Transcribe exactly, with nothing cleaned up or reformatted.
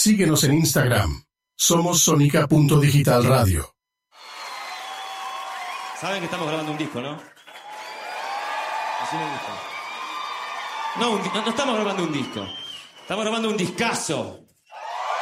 Síguenos en Instagram. Somos Sónica punto Digital Radio. Saben que estamos grabando un disco, ¿no? Así me gusta. No, un, no, no estamos grabando un disco. Estamos grabando un discazo.